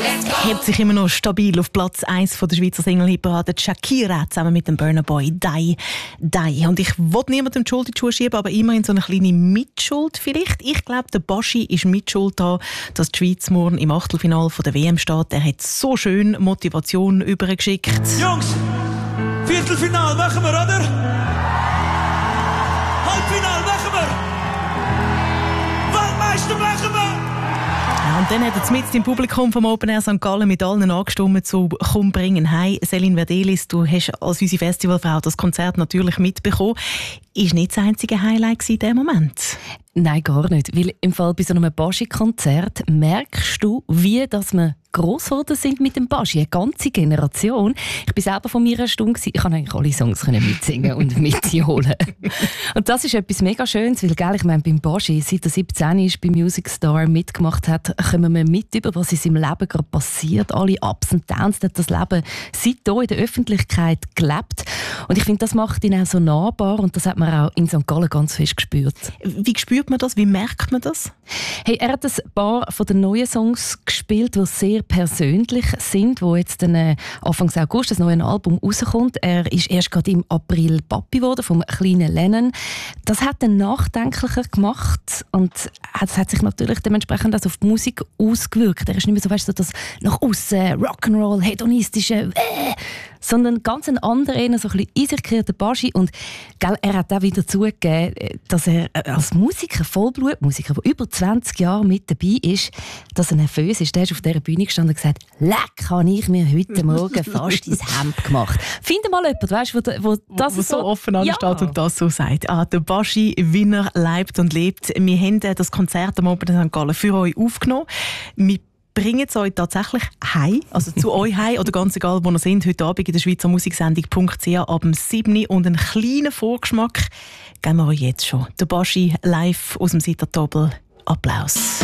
Hebt sich immer noch stabil auf Platz 1 von der Schweizer Single-Hitparade Shakira zusammen mit dem Burna Boy «Die». Und ich will niemandem die Schuld in die Schuhe schieben, aber immerhin so eine kleine Mitschuld vielleicht. Ich glaube, der Baschi ist Mitschuld daran, dass die Schweiz morgen im Achtelfinale der WM steht. Er hat so schön Motivation übergeschickt. Jungs, Viertelfinal machen wir, oder? Halbfinal machen wir! Weltmeister machen wir! Ja, und dann hat er mitten im Publikum vom Open Air St. Gallen mit allen angestimmt zu «Komm, bringen heim». Céline Verdelis, du hast als unsere Festivalfrau das Konzert natürlich mitbekommen. Ist nicht das einzige Highlight in diesem Moment? Nein, gar nicht. Weil im Fall bei so einem Baschi-Konzert merkst du, wie dass man gross geworden sind mit dem Baschi. Eine ganze Generation. Ich war selber von meiner Stunde. Ich konnte eigentlich alle Songs mitsingen und mitholen. Und das ist etwas mega Schönes, weil gell, ich meine, beim Baschi, seit er 17 ist, bei Music Star mitgemacht hat, kommen wir mit über, was in seinem Leben gerade passiert. Alle Ups und Downs, hat das Leben seitdem in der Öffentlichkeit gelebt. Und ich finde, das macht ihn auch so nahbar und das hat man auch in St. Gallen ganz fest gespürt. Wie spürt man das? Wie merkt man das? Hey, er hat ein paar von den neuen Songs gespielt, die sehr persönlich sind, wo jetzt Anfang August das neue Album rauskommt. Er ist erst gerade im April Papi geworden vom kleinen Lennon. Das hat ihn nachdenklicher gemacht und es hat sich natürlich dementsprechend also auf die Musik ausgewirkt. Er ist nicht mehr so, weißt du, das nach außen Rock'n'Roll, hedonistische, sondern ganz ein anderer, so ein bisschen in sich gekehrter Baschi. Und gell, er hat auch wieder zugegeben, dass er als Musiker, Vollblutmusiker, der über 20 Jahre mit dabei ist, dass er nervös ist. Der ist auf dieser Bühne gestanden und gesagt, «Leck, habe ich mir heute Morgen fast ins Hemd gemacht.» Finde mal jemanden, weißt, wo das wo so offen ansteht und das so sagt. Der Baschi, wie er lebt und lebt. Wir haben das Konzert am Open St. Gallen für euch aufgenommen. Wir bringen es euch tatsächlich heim, also zu euch heim, oder ganz egal, wo ihr seid, heute Abend in der Schweizer Musiksendung.ch ab 7 Uhr. Und einen kleinen Vorgeschmack geben wir euch jetzt schon. Der Baschi live aus dem Sittertobel. Applaus.